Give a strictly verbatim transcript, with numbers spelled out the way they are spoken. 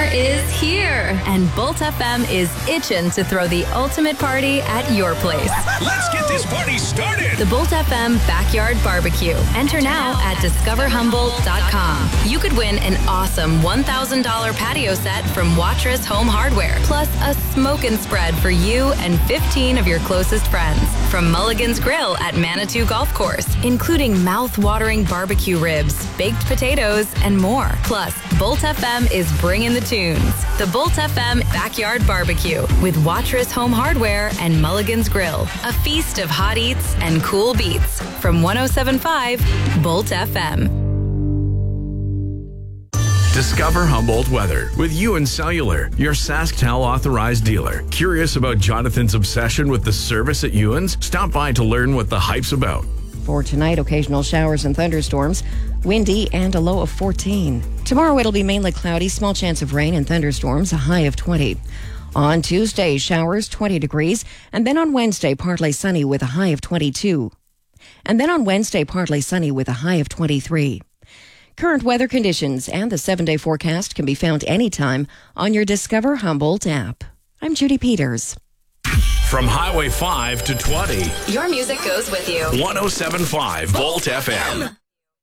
is here, and Bolt F M is itching to throw the ultimate party at your place. Let's get this party started. The Bolt F M Backyard Barbecue. Enter now at discover humboldt dot com. You could win an awesome one thousand dollars patio set from Watrous Home Hardware, plus a smoke and spread for you and fifteen of your closest friends. From Mulligan's Grill at Manitou Golf Course, including mouth-watering barbecue ribs, baked potatoes, and more. Plus, Bolt F M is bringing the tunes. The Bolt F M Backyard Barbecue with Watrous Home Hardware and Mulligan's Grill. A feast of hot eats and cool beats from one oh seven point five Bolt F M. Discover Humboldt weather with Ewan Cellular, your SaskTel authorized dealer. Curious about Jonathan's obsession with the service at Ewan's? Stop by to learn what the hype's about. For tonight, occasional showers and thunderstorms, windy and a low of fourteen. Tomorrow it'll be mainly cloudy, small chance of rain and thunderstorms, a high of twenty. On Tuesday, showers, twenty degrees, and then on Wednesday, partly sunny with a high of twenty-two. And then on Wednesday, partly sunny with a high of twenty-three. Current weather conditions and the seven-day forecast can be found anytime on your Discover Humboldt app. I'm Judy Peters. From Highway five to twenty. Your music goes with you. one oh seven point five Bolt F M.